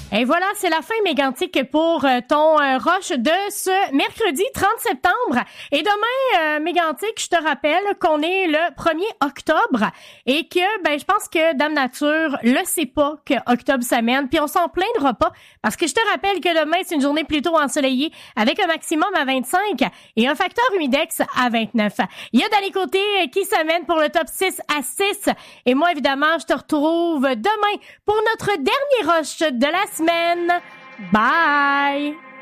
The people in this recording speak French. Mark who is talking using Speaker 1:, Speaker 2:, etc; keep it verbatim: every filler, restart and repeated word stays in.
Speaker 1: Et voilà, c'est la fin mégantique pour euh, ton euh, rush de ce mercredi trente septembre. Et demain, euh, mégantique, je te rappelle qu'on est le premier octobre et que, ben, je pense que Dame Nature le sait pas que octobre s'amène, puis on s'en plaindra pas parce que je te rappelle que demain, c'est une journée plutôt ensoleillée avec un maximum à vingt-cinq et un facteur humidex à vingt-neuf. Il y a Danny Côté qui s'amène pour le top six à six et moi, évidemment, je te retrouve demain pour notre dernier rush de la semaine. Bye!